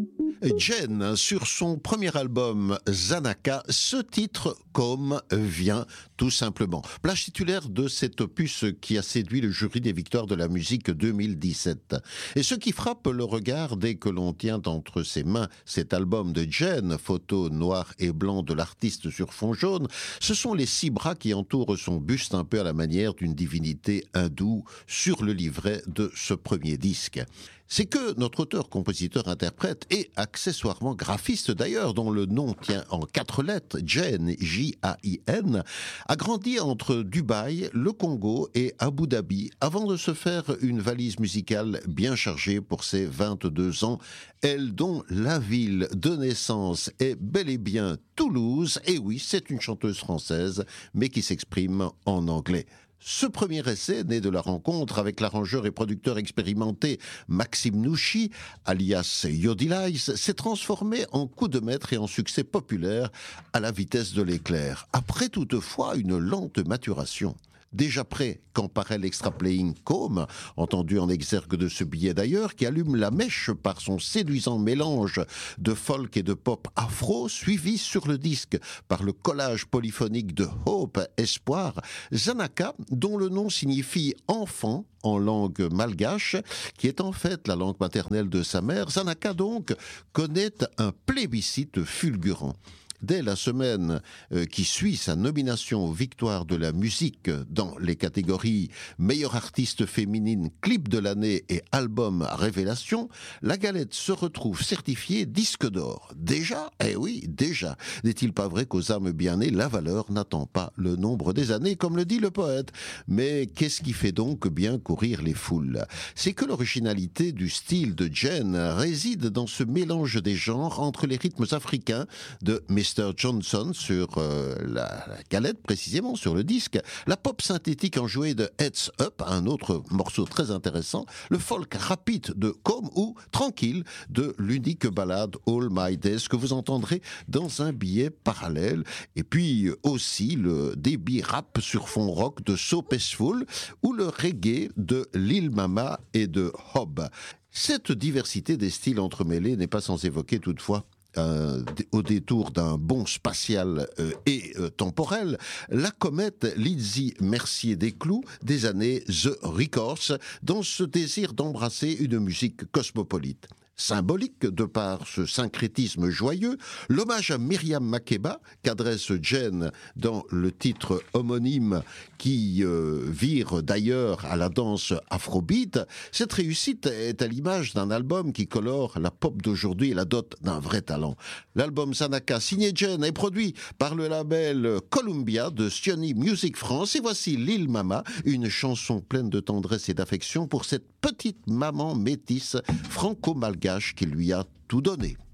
Jen, sur son premier album Zanaka, ce titre Comme vient tout simplement. Plage titulaire de cet opus qui a séduit le jury des Victoires de la musique 2017. Et ce qui frappe le regard dès que l'on tient entre ses mains cet album de Jen, photo noir et blanc de l'artiste sur fond jaune, ce sont les 6 bras qui entourent son buste un peu à la manière d'une divinité hindoue sur le livret de ce premier disque. C'est que notre auteur, compositeur, interprète et accessoirement graphiste d'ailleurs, dont le nom tient en 4 lettres, Jen, J-A-I-N, a grandi entre Dubaï, le Congo et Abu Dhabi avant de se faire une valise musicale bien chargée pour ses 22 ans, elle dont la ville de naissance est bel et bien Toulouse, et oui, c'est une chanteuse française, mais qui s'exprime en anglais. Ce premier essai, né de la rencontre avec l'arrangeur et producteur expérimenté Maxime Nouchi, alias Yodilize, s'est transformé en coup de maître et en succès populaire à la vitesse de l'éclair. Après toutefois une lente maturation. Déjà prêt quand paraît l'extra playing Comme, entendu en exergue de ce billet d'ailleurs, qui allume la mèche par son séduisant mélange de folk et de pop afro, suivi sur le disque par le collage polyphonique de Hope, Espoir, Zanaka, dont le nom signifie enfant en langue malgache, qui est en fait la langue maternelle de sa mère. Zanaka donc connaît un plébiscite fulgurant. Dès la semaine qui suit sa nomination aux Victoires de la musique dans les catégories meilleure artiste féminine, clip de l'année et album révélation, la galette se retrouve certifiée disque d'or. Déjà, eh oui, déjà. N'est-il pas vrai qu'aux âmes bien nées, la valeur n'attend pas le nombre des années, comme le dit le poète? Mais qu'est-ce qui fait donc bien courir les foules? C'est que l'originalité du style de Jen réside dans ce mélange des genres entre les rythmes africains de Mr. Johnson sur la galette, précisément sur le disque, la pop synthétique enjouée de Heads Up, un autre morceau très intéressant, le folk rapide de Comme ou Tranquille de l'unique ballade All My Days que vous entendrez dans un billet parallèle, et puis aussi le débit rap sur fond rock de So Peaceful ou le reggae de Lil Mama et de Hob. Cette diversité des styles entremêlés n'est pas sans évoquer toutefois au détour d'un bond spatial et temporel, la comète Lizzie Mercier Desclous des années The Records, dans ce désir d'embrasser une musique cosmopolite. Symbolique de par ce syncrétisme joyeux, l'hommage à Myriam Makeba qu'adresse Jen dans le titre homonyme qui vire d'ailleurs à la danse afrobeat, cette réussite est à l'image d'un album qui colore la pop d'aujourd'hui et la dote d'un vrai talent. L'album Zanaka signé Jen est produit par le label Columbia de Sony Music France, et voici Lil Mama, une chanson pleine de tendresse et d'affection pour cette petite maman métisse franco-malgache qui lui a tout donné.